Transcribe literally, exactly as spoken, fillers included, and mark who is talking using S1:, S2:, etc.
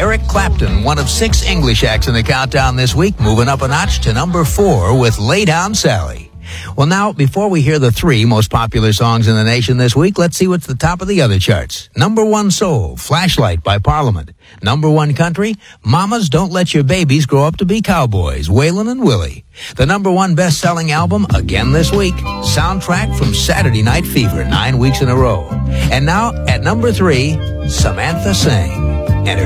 S1: Eric Clapton, one of six English acts in the countdown this week, moving up a notch to number four with Lay Down Sally. Well, now, before we hear the three most popular songs in the nation this week, let's see what's the top of the other charts. Number one soul, Flashlight by Parliament. Number one country, Mamas Don't Let Your Babies Grow Up to Be Cowboys, Waylon and Willie. The number one best-selling album, again this week, Soundtrack from Saturday Night Fever, nine weeks in a row. And now, at number three, Samantha Singh.